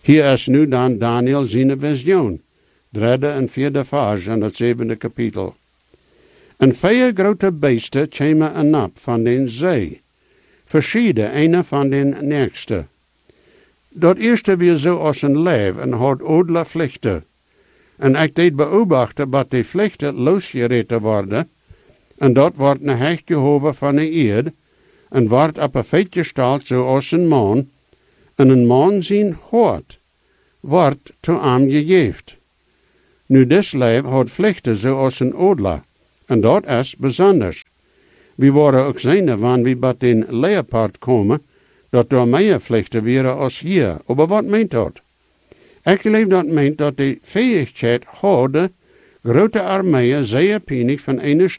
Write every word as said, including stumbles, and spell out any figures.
Hier is nu dan Daniel zijn visioen, derde en vierde vers in het zevende kapitel. Een vier grote beesten kwamen en nap van den zee, verschieden een van den nächste. Dat eerste weer zo als een leeuw en had odele vlechten. En ik deed beobachten dat die vlechten losgereten worden, en dat wordt een hecht gehoven van de eerd, en wordt op een feit gestald zoals een man, en een man zijn hoort, wordt te hem gegeven. Nu des leeuw had vlechten zoals een odela, en dat is bijzonders. We worden ook zijn wanneer we bij den leopard komen, dat er meer vlechten waren als hier. Maar wat meent dat? Ik geloof dat meent dat die fähigheid hadden, grote armeeën zeer penig van een